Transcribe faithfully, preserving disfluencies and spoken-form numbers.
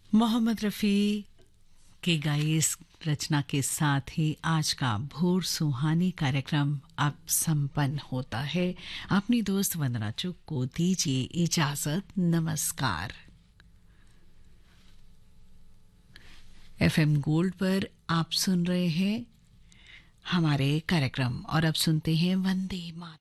मोहम्मद रफ़ी की गाई इस रचना के साथ ही आज का भोर सुहानी कार्यक्रम अब संपन्न होता है। अपनी दोस्त वंदना चुग को दीजिए इजाजत। नमस्कार। एफएम गोल्ड पर आप सुन रहे हैं हमारे कार्यक्रम और अब सुनते हैं वंदे मातरम।